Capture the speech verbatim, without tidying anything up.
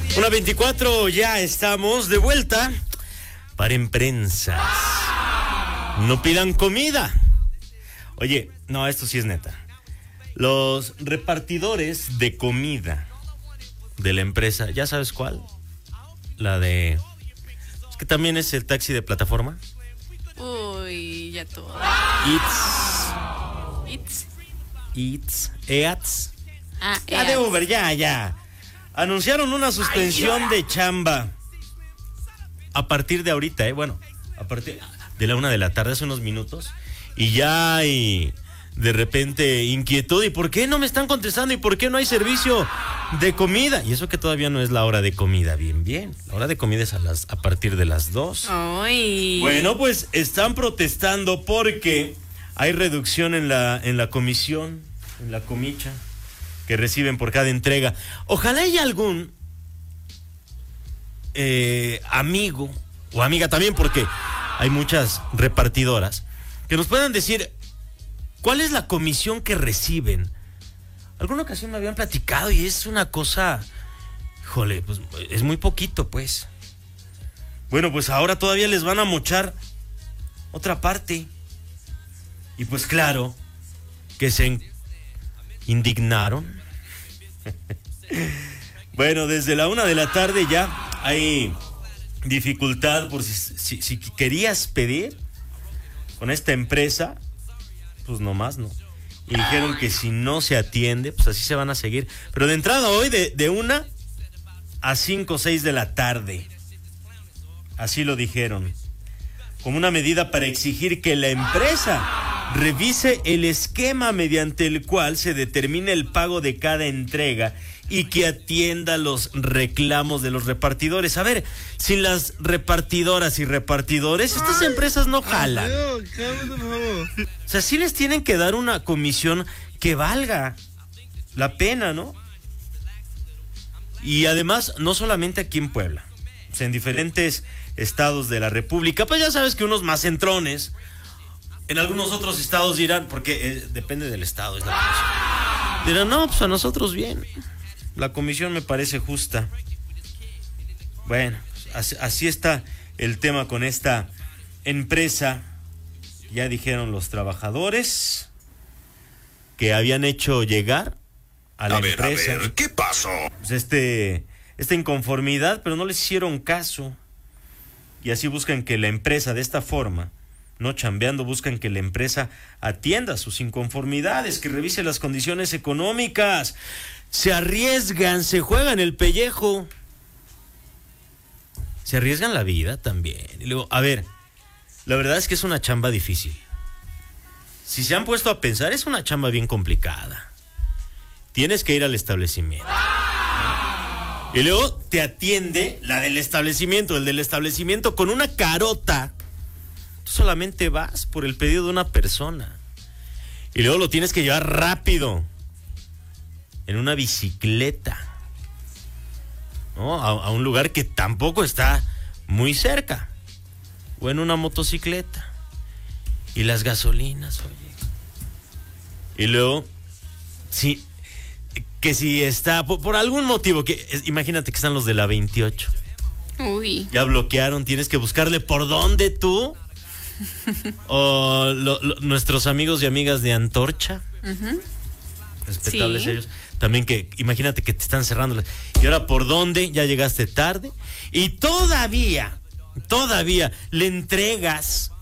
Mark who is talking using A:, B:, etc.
A: una veinticuatro, ya estamos de vuelta. Paren prensas. No pidan comida. Oye, no, esto sí es neta. Los repartidores de comida de la empresa, ¿ya sabes cuál? La de... Es que también es el taxi de plataforma.
B: Uy, ya todo.
A: Eats.
B: It's.
A: Eats. Eats.
B: Ah,
A: Ya de Uber, ya, ya. Anunciaron una suspensión de chamba a partir de ahorita, ¿eh? Bueno, a partir de la una de la tarde, hace unos minutos. Y ya hay de repente inquietud. ¿Y por qué no me están contestando? ¿Y por qué no hay servicio de comida? Y eso que todavía no es la hora de comida, bien, bien. La hora de comida es a, las, a partir de las dos.
B: Ay.
A: Bueno, pues están protestando porque hay reducción en la, en la comisión, en la comicha que reciben por cada entrega. Ojalá haya algún eh, amigo o amiga también, porque hay muchas repartidoras, que nos puedan decir cuál es la comisión que reciben. Alguna ocasión me habían platicado y es una cosa, híjole, pues es muy poquito, pues. Bueno, pues ahora todavía les van a mochar otra parte. Y pues claro, que se indignaron. Bueno, desde la una de la tarde ya hay dificultad por si, si, si querías pedir con esta empresa, pues nomás no. Y dijeron que si no se atiende, pues así se van a seguir. Pero de entrada hoy de, de una a cinco o seis de la tarde. Así lo dijeron. Como una medida para exigir que la empresa revise el esquema mediante el cual se determina el pago de cada entrega y que atienda los reclamos de los repartidores. A ver, sin las repartidoras y repartidores, estas empresas no jalan. O sea, sí les tienen que dar una comisión que valga la pena, ¿no? Y además, no solamente aquí en Puebla, o sea, en diferentes estados de la República, pues ya sabes que unos más centrones, en algunos otros estados dirán, porque eh, depende del estado, es la comisión. Dirán, no, pues a nosotros bien. La comisión me parece justa. Bueno, así, así está el tema con esta empresa. Ya dijeron los trabajadores que habían hecho llegar a la
C: a ver,
A: empresa.
C: A ver, ¿qué pasó?
A: Pues este, esta inconformidad, pero no les hicieron caso. Y así buscan que la empresa, de esta forma, no chambeando, buscan que la empresa atienda sus inconformidades, que revise las condiciones económicas. Se arriesgan, se juegan el pellejo. Se arriesgan la vida también. Y luego, a ver, la verdad es que es una chamba difícil. Si se han puesto a pensar, es una chamba bien complicada. Tienes que ir al establecimiento. Y luego te atiende la del establecimiento, el del establecimiento con una carota. Tú solamente vas por el pedido de una persona. Y luego lo tienes que llevar rápido. En una bicicleta. ¿No? A, a un lugar que tampoco está muy cerca. O en una motocicleta. Y las gasolinas, oye. Y luego, sí, que si está, por, por algún motivo, que imagínate que están los de la veintiocho.
B: Uy.
A: Ya bloquearon, tienes que buscarle por dónde tú. O lo, lo, nuestros amigos y amigas de Antorcha. Uh-huh. Respetables sí. Ellos. También que, imagínate que te están cerrando. Y ahora, ¿por dónde? Ya llegaste tarde. Y todavía, todavía le entregas